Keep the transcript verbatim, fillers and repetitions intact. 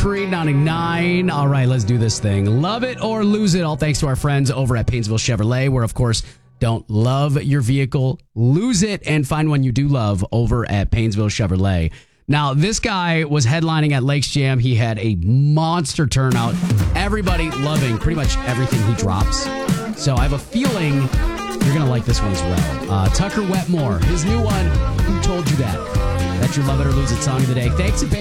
Creed ninety-nine. All right, let's do this thing. Love it or lose it. All thanks to our friends over at Painesville Chevrolet, where, of course, don't love your vehicle, lose it, and find one you do love over at Painesville Chevrolet. Now, this guy was headlining at Lakes Jam. He had a monster turnout. Everybody loving pretty much everything he drops. So I have a feeling you're going to like this one as well. Uh, Tucker Wetmore, his new one, Who Told You That? That's your Love It or Lose It song of the day. Thanks to